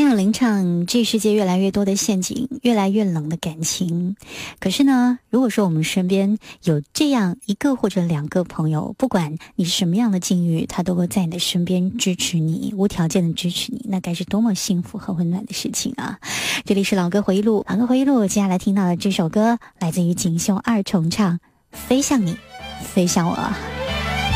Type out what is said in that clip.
听友林唱，这世界越来越多的陷阱，越来越冷的感情。可是呢，如果说我们身边有这样一个或者两个朋友，不管你是什么样的境遇，他都会在你的身边支持你，无条件的支持你，那该是多么幸福和温暖的事情啊！这里是老歌回忆录，老歌回忆录，接下来听到的这首歌来自于锦绣二重唱《飞向你，飞向我》。